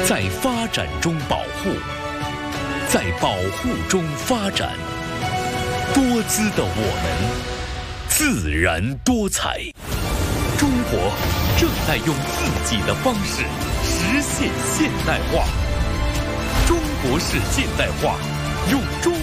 在发展中保护，在保护中发展。多姿的我们，自然多彩。中国正在用自己的方式实现现代化。中国式现代化，用中